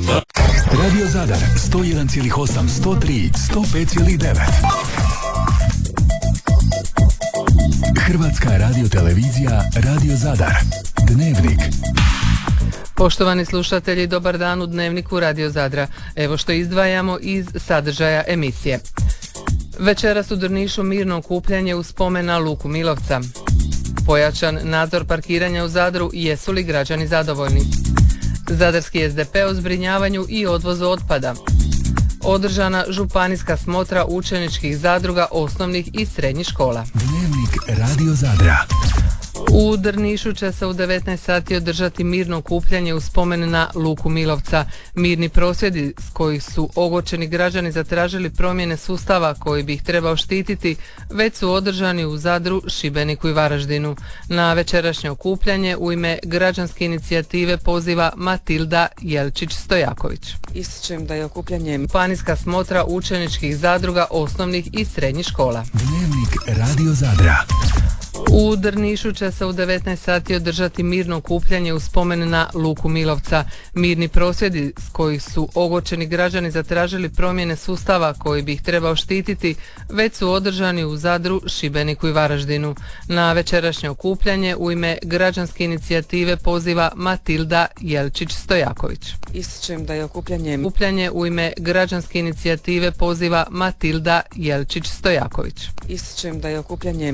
Radio Zadar 101,8, 103, 105,9. Hrvatska radiotelevizija Radio Zadar. Dnevnik. Poštovani slušatelji, dobar dan u Dnevniku Radio Zadra. Evo što izdvajamo iz sadržaja emisije. Večeras u Drnišu mirno okupljanje u spomen na Luku Milovca. Pojačan nadzor parkiranja u Zadru, jesu li građani zadovoljni? Zadarski SDP o zbrinjavanju i odvozu otpada. Održana županijska smotra učeničkih zadruga osnovnih i srednjih škola. Dnevnik Radio Zadra. U Drnišu će se u 19 sati održati mirno okupljanje u spomen na Luku Milovca. Mirni prosvjedi s kojih su ogorčeni građani zatražili promjene sustava koji bi ih trebao štititi, već su održani u Zadru, Šibeniku i Varaždinu. Na večerašnje okupljanje u ime građanske inicijative poziva Matilda Jelčić-Stojaković. Ističem da je okupljanje županijska smotra učeničkih zadruga osnovnih i srednjih škola. Dnevnik Radio Zadra. U Drnišu će se u 19 sati održati mirno okupljanje u spomen na Luku Milovca. Mirni prosvjedi s kojih su ogorčeni građani zatražili promjene sustava koji bi ih trebao štititi, već su održani u Zadru, Šibeniku i Varaždinu. Na večerašnje okupljanje u ime građanske inicijative poziva Matilda Jelčić-Stojaković. Ističem da je okupljanje u ime građanske inicijative poziva Matilda Jelčić-Stojaković. Ističem da je okupljanje